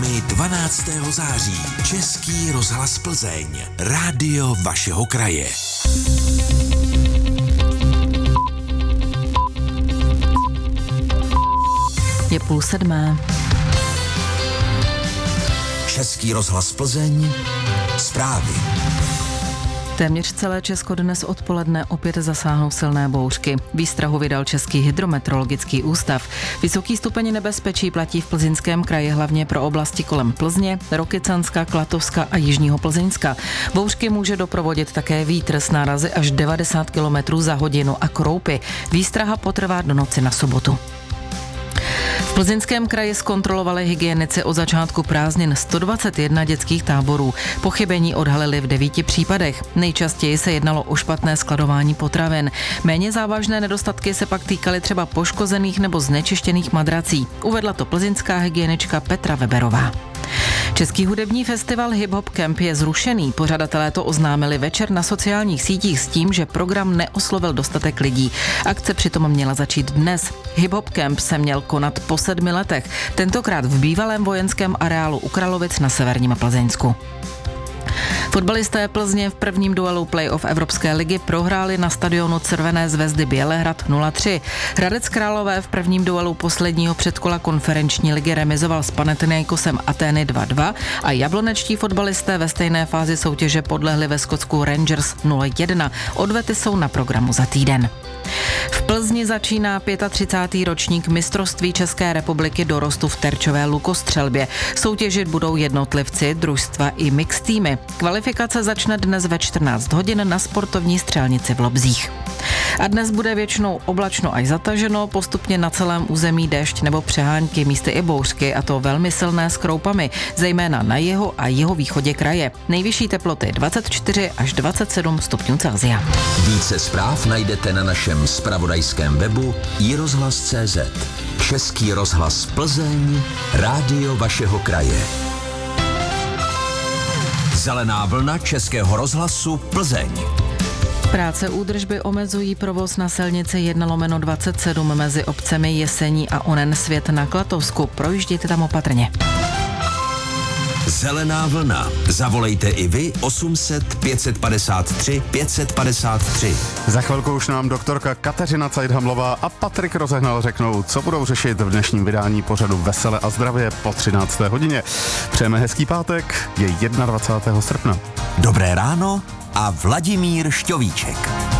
vámi 12. září Český rozhlas Plzeň. Rádio vašeho kraje. Je 6:30. Český rozhlas Plzeň. Zprávy. Téměř celé Česko dnes odpoledne opět zasáhnou silné bouřky. Výstrahu vydal Český hydrometeorologický ústav. Vysoký stupeň nebezpečí platí v Plzeňském kraji hlavně pro oblasti kolem Plzně, Rokycanska, Klatovska a Jižního Plzeňska. Bouřky může doprovodit také vítr s nárazy až 90 km za hodinu a kroupy. Výstraha potrvá do noci na sobotu. V Plzeňském kraji zkontrolovali hygienici od začátku prázdnin 121 dětských táborů. Pochybení odhalili v 9 případech. Nejčastěji se jednalo o špatné skladování potravin. Méně závažné nedostatky se pak týkaly třeba poškozených nebo znečištěných madrací. Uvedla to plzeňská hygienička Petra Weberová. Český hudební festival Hip Hop Camp je zrušený. Pořadatelé to oznámili večer na sociálních sítích s tím, že program neoslovil dostatek lidí. Akce přitom měla začít dnes. Hip Hop Camp se měl konat po 7 letech, tentokrát v bývalém vojenském areálu u Kralovic na severním Plzeňsku. Fotbalisté Plzně v prvním duelu playoff Evropské ligy prohráli na stadionu Červené Zvezdy Bělehrad 0-3. Hradec Králové v prvním duelu posledního předkola konferenční ligy remizoval s Panathinaikosem Atény 2-2 a jablonečtí fotbalisté ve stejné fázi soutěže podlehli ve Skotsku Rangers 0-1. Odvety jsou na programu za týden. V Plzni začíná 35. ročník mistrovství České republiky dorostu v terčové lukostřelbě. Soutěžit budou jednotlivci, družstva i mix týmy. Kvalifikace začne dnes ve 14 hodin na sportovní střelnici v Lobzích. A dnes bude většinou oblačno až zataženo, postupně na celém území déšť nebo přehánky, místy i bouřky, a to velmi silné s kroupami, zejména na jihu a jihovýchodě kraje. Nejvyšší teploty 24 až 27 stupňů Celsia. Více zpráv najdete na našem zpravodajském webu iRozhlas.cz. Český rozhlas Plzeň, rádio vašeho kraje. Zelená vlna Českého rozhlasu Plzeň. Práce údržby omezují provoz na silnici 1/27 mezi obcemi Jesení a Onen Svět na Klatovsku. Projíždějte tam opatrně. Zelená vlna. Zavolejte i vy 800 553 553. Za chvilku už nám doktorka Kateřina Cajdhamlová a Patrik Rozehnal řeknou, co budou řešit v dnešním vydání pořadu Vesele a zdravě po 13. hodině. Přejeme hezký pátek, je 21. srpna. Dobré ráno a Vladimír Šťovíček.